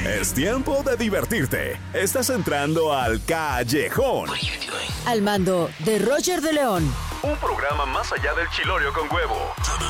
Es tiempo de divertirte. Estás entrando al Callejón. Al mando de Roger de León. Un programa más allá del chilorio con huevo.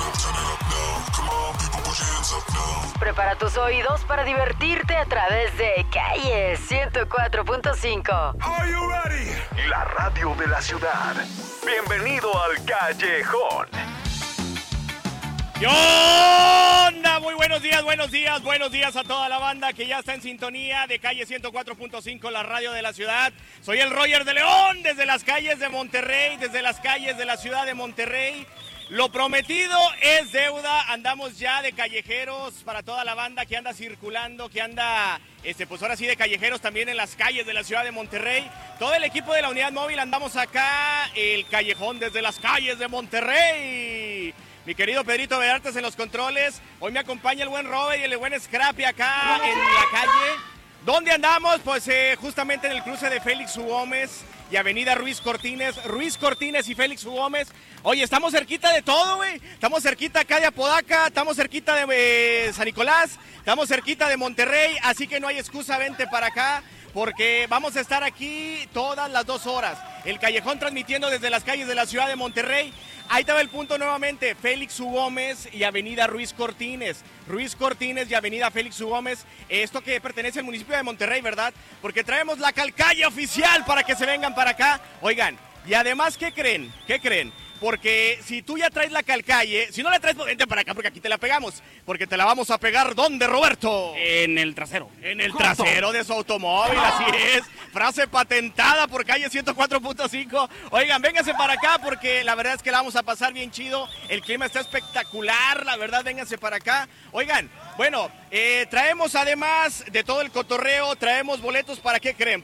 Prepara tus oídos para divertirte a través de Calle 104.5. Are you ready? La radio de la ciudad. Bienvenido al Callejón. ¿Qué onda? Muy buenos días a toda la banda que ya está en sintonía de Calle 104.5, la radio de la ciudad. Soy el Roger de León, desde las calles de Monterrey, desde las calles de la ciudad de Monterrey. Lo prometido es deuda, andamos ya de callejeros para toda la banda que anda circulando, que anda, pues ahora sí de callejeros también en las calles de la ciudad de Monterrey. Todo el equipo de la unidad móvil andamos acá, el Callejón desde las calles de Monterrey. Mi querido Pedrito Verartes en los controles. Hoy me acompaña el buen Robert y el buen Scrappy acá en la calle. ¿Dónde andamos? Pues justamente en el cruce de Félix U. Gómez y Avenida Ruiz Cortines y Félix U. Gómez. Oye, estamos cerquita de todo, güey. Estamos cerquita acá de Apodaca, estamos cerquita de San Nicolás, estamos cerquita de Monterrey, así que no hay excusa, vente para acá, porque vamos a estar aquí todas las 2 horas. El Callejón transmitiendo desde las calles de la ciudad de Monterrey. Ahí estaba el punto nuevamente, Félix U. Gómez y Avenida Ruiz Cortines y Avenida Félix U. Gómez, esto que pertenece al municipio de Monterrey, ¿verdad? Porque traemos la calcalle oficial para que se vengan para acá. Oigan, y además, ¿qué creen? Porque si tú ya traes la calcalle, si no la traes, pues vente para acá porque aquí te la pegamos. Porque te la vamos a pegar, ¿dónde, Roberto? En el trasero. En el trasero de su automóvil, así es. Frase patentada por Calle 104.5. Oigan, vénganse para acá porque la verdad es que la vamos a pasar bien chido. El clima está espectacular, la verdad, vénganse para acá. Oigan, bueno, traemos además de todo el cotorreo, traemos boletos, ¿para qué creen?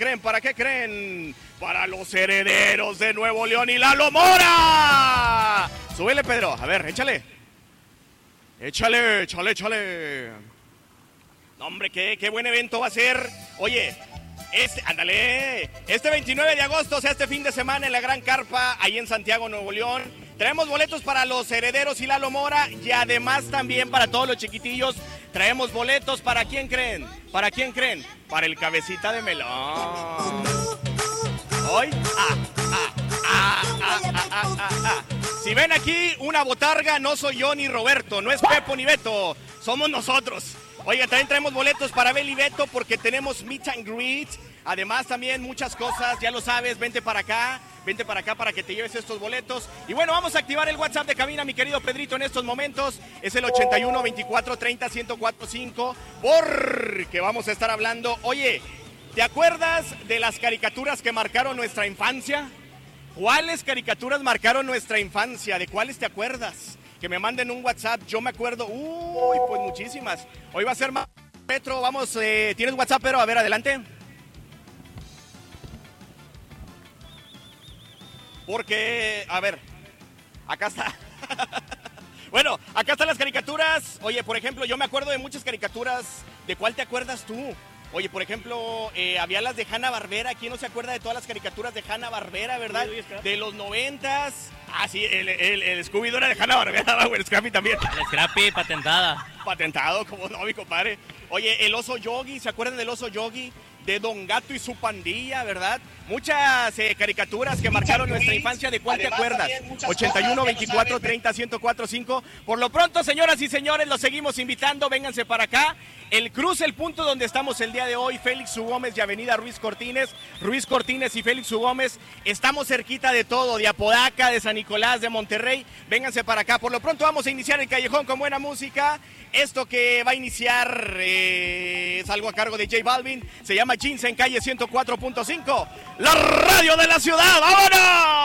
Para los herederos de Nuevo León y Lalo Mora. Súbele, Pedro, a ver, échale. No, hombre, qué buen evento va a ser. Oye, este 29 de agosto, o sea, este fin de semana en la Gran Carpa, ahí en Santiago, Nuevo León. Traemos boletos para los herederos y Lalo Mora y además también para todos los chiquitillos. Traemos boletos, ¿para quién creen? Para el cabecita de melón. Hoy, Si ven aquí una botarga, no soy yo ni Roberto, no es Pepo ni Beto, somos nosotros. Oiga, también traemos boletos para Bel y Beto porque tenemos meet and greet. Además también muchas cosas, ya lo sabes, vente para acá para que te lleves estos boletos. Y bueno, vamos a activar el WhatsApp de cabina, mi querido Pedrito, en estos momentos. Es el 81 24 30 1045, porque vamos a estar hablando. Oye, ¿te acuerdas de las caricaturas que marcaron nuestra infancia? ¿Cuáles caricaturas marcaron nuestra infancia? ¿De cuáles te acuerdas? Que me manden un WhatsApp, yo me acuerdo. Pues muchísimas. Hoy va a ser más retro, vamos, ¿tienes WhatsApp, pero? A ver, adelante. Porque, a ver, acá está. Bueno, acá están las caricaturas. Oye, por ejemplo, yo me acuerdo de muchas caricaturas. ¿De cuál te acuerdas tú? Oye, por ejemplo, había las de Hanna-Barbera. ¿Quién no se acuerda de todas las caricaturas de Hanna-Barbera, verdad? De los 90s. Ah, sí, el Scooby-Doo era de Hanna-Barbera, el Scrappy también. El Scrappy, patentada. Patentado, como no, mi compadre. Oye, el oso Yogi, ¿se acuerdan del oso Yogi? De Don Gato y su pandilla, ¿verdad? Muchas caricaturas que marcaron nuestra infancia. ¿De cuál te acuerdas? 81 24 30 1045. Por lo pronto, señoras y señores, los seguimos invitando. Vénganse para acá. El cruce, el punto donde estamos el día de hoy, Félix U. Gómez y Avenida Ruiz Cortines y Félix U. Gómez. Estamos cerquita de todo, de Apodaca, de San Nicolás, de Monterrey. Vénganse para acá. Por lo pronto vamos a iniciar el Callejón con buena música. Esto que va a iniciar es algo a cargo de J Balvin. Se llama Jeans en Calle 104.5. La radio de la ciudad. ¡Vámonos!